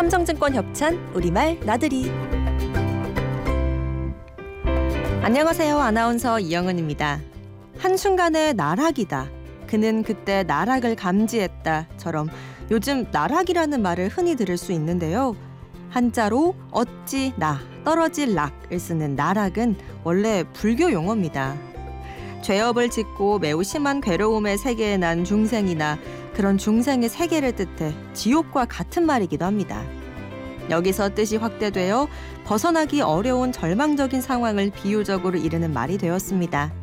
삼성증권 협찬 우리말 나들이. 안녕하세요. 아나운서 이영은입니다. 한순간에 나락이다. 그는 그때 나락을 감지했다처럼 요즘 나락이라는 말을 흔히 들을 수 있는데요. 한자로 어찌 나, 떨어질 락을 쓰는 나락은 원래 불교 용어입니다. 죄업을 짓고 매우 심한 괴로움의 세계에 난 중생이나 그런 중생의 세계를 뜻해 지옥과 같은 말이기도 합니다. 여기서 뜻이 확대되어 벗어나기 어려운 절망적인 상황을 비유적으로 이르는 말이 되었습니다.